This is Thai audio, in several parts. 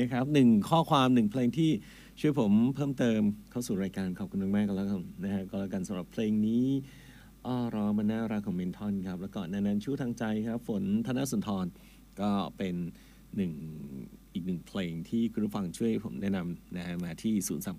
นะครับ1ข้อความ1เพลงที่ช่วยผมเพิ่มเติมเข้าสู่รายการขอบคุณมากๆกันแล้วกันนะฮะก็แล้วกันสำหรับเพลงนี้รอมันน่ารักของเมนทอนครับแล้วก็นันชูทางใจครับฝนธนสุนทรก็เป็นอีกหนึ่งเพลงที่คุณผู้ฟังช่วยผมแนะนำนะฮะมาที่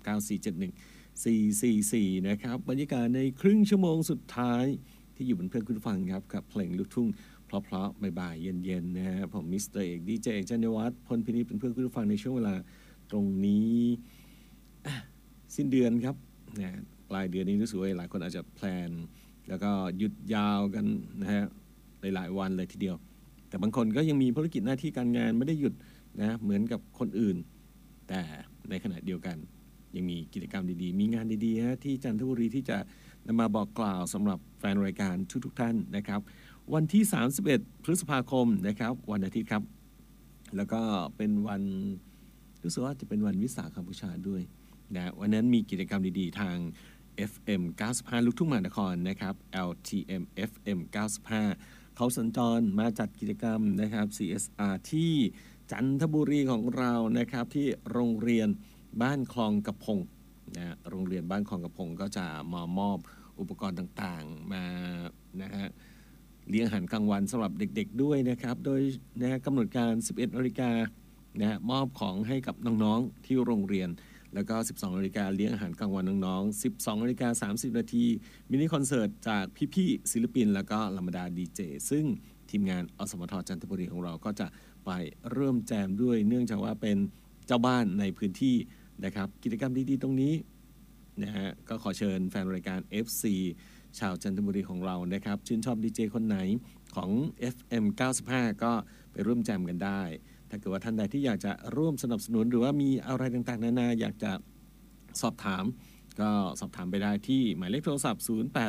0394714444นะครับบรรยากาศในครึ่งชั่วโมงสุดท้ายที่อยู่เป็นเพื่อนคุณผู้ฟังครับกับเพลงลูกทุ่งเพราะๆบ่ายๆเย็นๆนะฮะผมมิสเตอร์เอกดีเจเอกจันยวัฒน์พลพินิจเป็นเพื่อนคุณผู้ฟังในช่วงเวลาตรงนี้สิ้นเดือนครับนะปลายเดือนนี้รู้สึกว่าหลายคนอาจจะแพลนแล้วก็หยุดยาวกันนะฮะหลายๆวันเลยทีเดียวแต่บางคนก็ยังมีภารกิจหน้าที่การงานไม่ได้หยุดนะเหมือนกับคนอื่นแต่ในขณะเดียวกันยังมีกิจกรรมดีๆมีงานดีๆฮะที่จันทบุรีที่จะนำมาบอกกล่าวสำหรับแฟนรายการทุกท่านนะครับวันที่31พฤษภาคมนะครับวันอาทิตย์ครับแล้วก็เป็นวันรู้สึกว่าจะเป็นวันวิสาขบูชาด้วยนะวันนั้นมีกิจกรรมดีๆทาง FM 95ลูกทุ่งมหานครนะครับ LTM FM 95เขาสัญจรมาจัดกิจกรรมนะครับ CSR ที่จันทบุรีของเรานะครับที่โรงเรียนบ้านคลองกระพงนะโรงเรียนบ้านคลองกระพงก็จะมอบอุปกรณ์ต่างๆมานะฮะเลี้ยงอาหารกลางวันสำหรับเด็กๆด้วยนะครับโดยนะกำหนดการ 11:00 นนะมอบของให้กับน้องๆที่โรงเรียนแล้วก็ 12:00 นเลี้ยงอาหารกลางวันน้องๆ 12:30 นมินิคอนเสิร์ตจากพี่ๆศิลปินแล้วก็ลำดาดีเจซึ่งทีมงานอสมทจันทบุรีของเราก็จะไปเริ่มแจมด้วยเนื่องจากว่าเป็นเจ้าบ้านในพื้นที่นะครับกิจกรรมดีๆตรงนี้นะฮะก็ขอเชิญแฟนรายการ FC ชาวจันทบุรีของเรานะครับชื่นชอบดีเจคนไหนของ FM 95ก็ไปร่วมแจมกันได้ถ้าเกิดว่าท่านใดที่อยากจะร่วมสนับสนุนหรือว่ามีอะไรต่างๆนานาอยากจะสอบถามก็สอบถามไปได้ที่หมายเลขโทรศัพท์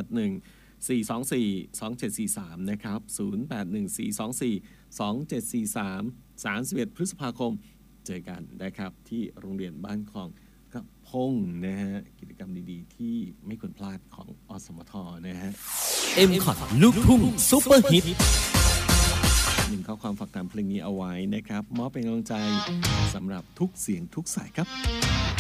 0814242743นะครับ0814242743 31 พฤษภาคมเจอกันนะครับที่โรงเรียนบ้านคลองกระพงนะฮะกิจกรรมดีๆที่ไม่ควรพลาดของอสมทนะฮะ M-Cot ลูกทุ่งซุปเปอร์ฮิต 1ข้อความฝากตามเพลงนี้เอาไว้นะครับมอบเป็นกำลังใจสำหรับทุกเสียงทุกสายครับ